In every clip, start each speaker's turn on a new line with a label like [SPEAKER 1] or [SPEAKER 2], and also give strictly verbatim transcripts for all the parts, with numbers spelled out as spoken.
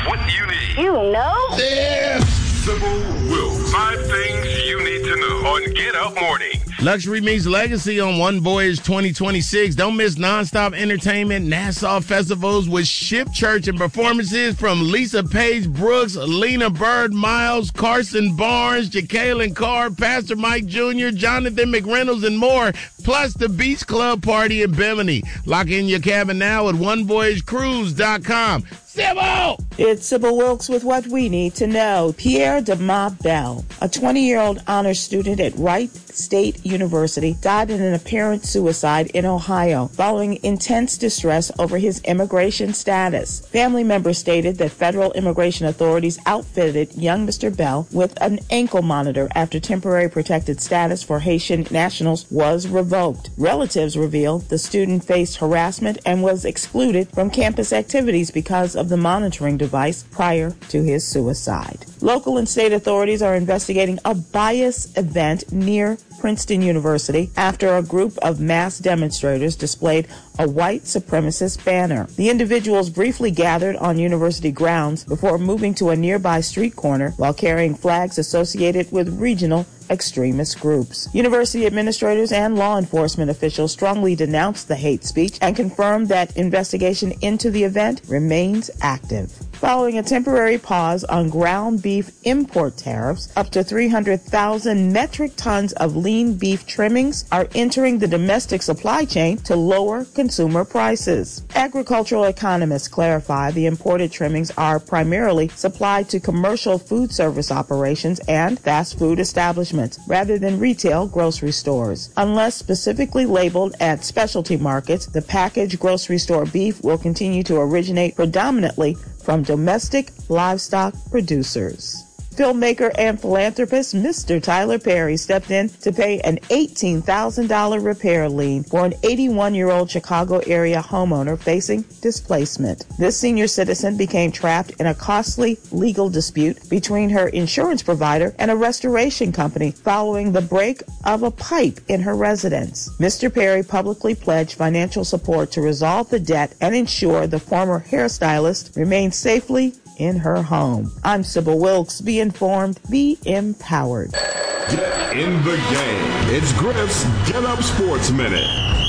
[SPEAKER 1] what you need.
[SPEAKER 2] You know?
[SPEAKER 1] Yeah. Sybil Wilkes. Five things you need to know on Get Up Morning.
[SPEAKER 3] Luxury meets legacy on One Voyage twenty twenty-six. Don't miss nonstop entertainment, Nassau festivals with Ship Church and performances from Lisa Page Brooks, Lena Bird Miles, Carson Barnes, Jacqueline Carr, Pastor Mike Junior, Jonathan McReynolds, and more. Plus the Beach Club party in Bimini. Lock in your cabin now at one voyage cruise dot com. Sybil!
[SPEAKER 4] It's Sybil Wilkes with what we need to know. Pierre DeMa Bell, a twenty-year-old honors student at Wright State University, died in an apparent suicide in Ohio following intense distress over his immigration status. Family members stated that federal immigration authorities outfitted young Mister Bell with an ankle monitor after temporary protected status for Haitian nationals was revoked. Relatives revealed the student faced harassment and was excluded from campus activities because of the monitoring device prior to his suicide. Local and state authorities are investigating a bias event near Princeton University after a group of mass demonstrators displayed a white supremacist banner. The individuals briefly gathered on university grounds before moving to a nearby street corner while carrying flags associated with regional extremist groups. University administrators and law enforcement officials strongly denounced the hate speech and confirmed that investigation into the event remains active. Following a temporary pause on ground beef import tariffs, up to three hundred thousand metric tons of lean beef trimmings are entering the domestic supply chain to lower consumer prices. Agricultural economists clarify the imported trimmings are primarily supplied to commercial food service operations and fast food establishments rather than retail grocery stores. Unless specifically labeled at specialty markets, the packaged grocery store beef will continue to originate predominantly from domestic livestock producers. Filmmaker and philanthropist Mister Tyler Perry stepped in to pay an eighteen thousand dollars repair lien for an eighty-one-year-old Chicago area homeowner facing displacement. This senior citizen became trapped in a costly legal dispute between her insurance provider and a restoration company following the break of a pipe in her residence. Mister Perry publicly pledged financial support to resolve the debt and ensure the former hairstylist remains safely in her home. I'm Sybil Wilkes. Be informed, be empowered.
[SPEAKER 1] Get in the game. It's Griff's Get Up Sports Minute.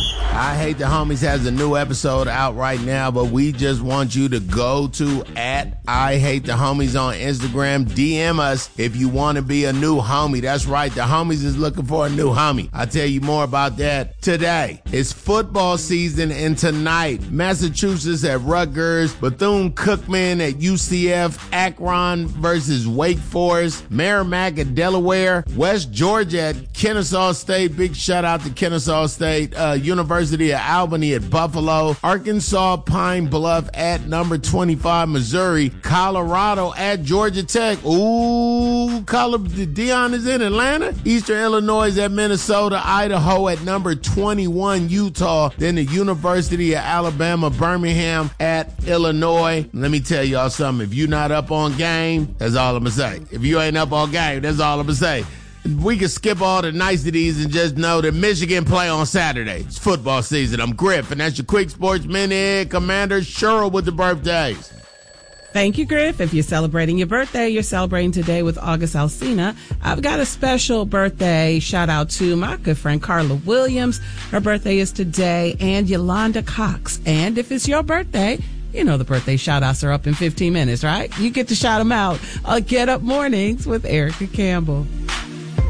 [SPEAKER 3] I Hate the Homies has a new episode out right now, but we just want you to go to at I Hate the Homies on Instagram. D M us if you want to be a new homie. That's right, the homies is looking for a new homie. I'll tell you more about that today. It's football season, and tonight, Massachusetts at Rutgers, Bethune-Cookman at U C F, Akron versus Wake Forest, Merrimack at Delaware, West Georgia at Kennesaw State. Big shout out to Kennesaw State. Uh, University of Albany at Buffalo, Arkansas Pine Bluff at number twenty-five Missouri, Colorado at Georgia Tech. Ooh, Colorado, Deion is in Atlanta. Eastern Illinois at Minnesota, Idaho at number twenty-one Utah. Then the University of Alabama, Birmingham at Illinois. Let me tell y'all something. If you're not up on game, that's all I'm gonna say. If you ain't up on game, that's all I'm gonna say. We can skip all the niceties and just know that Michigan play on Saturday. It's football season. I'm Griff, and that's your Quick Sports Minute. Commander Cheryl with the birthdays.
[SPEAKER 5] Thank you, Griff. If you're celebrating your birthday, you're celebrating today with August Alsina. I've got a special birthday shout out to my good friend Carla Williams. Her birthday is today, and Yolanda Cox. And if it's your birthday, you know the birthday shout-outs are up in fifteen minutes, right? You get to shout them out. I'll Get Up Mornings with Erica Campbell.